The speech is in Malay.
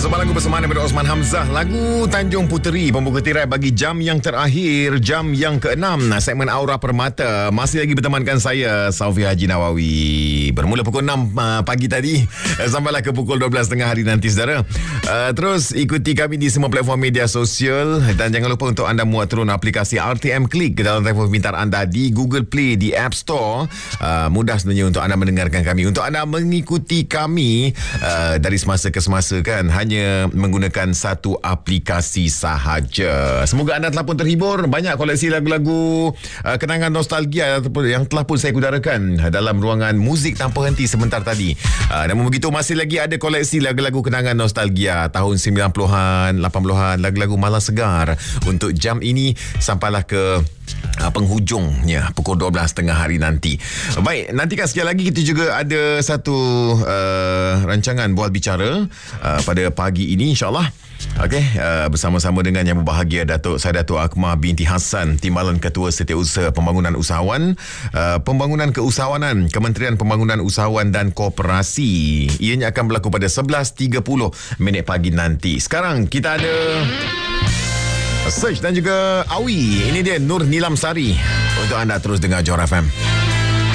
Sebuah lagu bersamaan daripada Osman Hamzah. Lagu Tanjung Puteri pembuka tirai bagi jam yang terakhir, jam yang ke-6 segmen Aura Permata. Masih lagi bertemankan saya, Saufia Haji Nawawi. Bermula pukul 6 pagi tadi sampailah ke pukul 12 tengah hari nanti, saudara. Terus ikuti kami di semua platform media sosial. Dan jangan lupa untuk anda muat turun aplikasi RTM Klik ke dalam telefon pintar anda di Google Play, di App Store. Mudah sebenarnya untuk anda mendengarkan kami, untuk anda mengikuti kami dari semasa ke semasa, kan, hanya menggunakan satu aplikasi sahaja. Semoga anda telah pun terhibur. Banyak koleksi lagu-lagu kenangan nostalgia yang telah pun saya kudarakan dalam ruangan muzik tanpa henti sebentar tadi. Namun begitu, masih lagi ada koleksi lagu-lagu kenangan nostalgia tahun 90-an, 80-an, lagu-lagu malas segar untuk jam ini sampailah ke penghujungnya pukul 12 tengah hari nanti. Baik, nantikan sekali lagi kita juga ada satu rancangan bual bicara pada pagi ini, insyaAllah. Okey, bersama-sama dengan yang berbahagia Datuk Akmal binti Hassan, Timbalan Ketua Setiausaha Pembangunan Usahawan, Pembangunan Keusahawanan, Kementerian Pembangunan Usahawan dan Koperasi. Ianya akan berlaku pada 11.30 pagi nanti. Sekarang kita ada Search dan juga Awi. Ini dia Nur Nilam Sari untuk anda terus dengar Johor FM.